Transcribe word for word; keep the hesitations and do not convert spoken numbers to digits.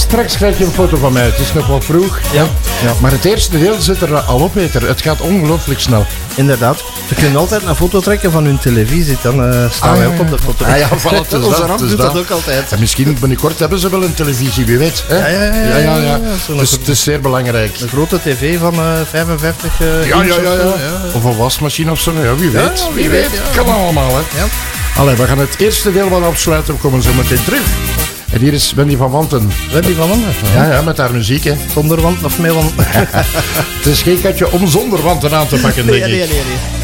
Straks krijg je een foto van mij. Het is nog wel vroeg. Ja. Ja. Maar het eerste deel zit er al op, Peter. Het gaat ongelooflijk snel. Inderdaad. Ze kunnen altijd een foto trekken van hun televisie. Dan uh, staan ah, wij ook op de foto. Ah, ja, voilà, dus Onze dat, ramp dus doet dat. dat ook altijd. En misschien binnenkort hebben ze wel een televisie, wie weet. Hè? Ja, ja, ja. ja, ja, ja. ja. Dus het is zeer belangrijk. Een grote tv van uh, vijfenvijftig uh, ja, ja, ja, ja. ja. Of een wasmachine of zo. Ja, wie weet. Ja, wie weet. Ja. Kan allemaal, hè. Ja. Allee, we gaan het eerste deel van afsluiten. We komen zo meteen terug. En hier is Wendy van Wanten. Wendy van Wanten? Ja, ja, met haar muziek, hè. Zonder wanten of met wanten? Het is geen katje om zonder wanten aan te pakken, denk ik. Nee, nee, nee, nee.